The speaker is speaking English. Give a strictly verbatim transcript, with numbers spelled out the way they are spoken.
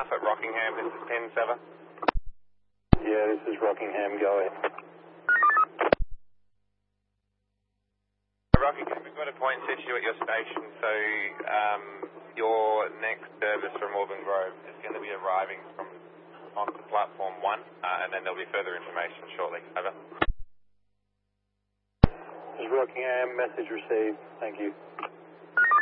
Alpha Rockingham, this is Pen seven. Yeah, this is Rockingham, go ahead. Rockingham, we've got a point set you at your station, so um, your next service from Auburn Grove is going to be arriving from onto platform one, uh, and then there'll be further information shortly. Over. This is Rockingham, message received. Thank you.